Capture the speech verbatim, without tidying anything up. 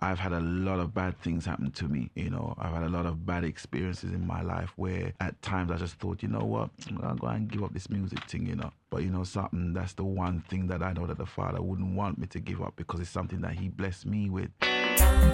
I've had a lot of bad things happen to me. You know, I've had a lot of bad experiences in my life where at times I just thought, you know what, I'm gonna go and give up this music thing, you know. But you know something, that's the one thing that I know that the Father wouldn't want me to give up because it's something that He blessed me with.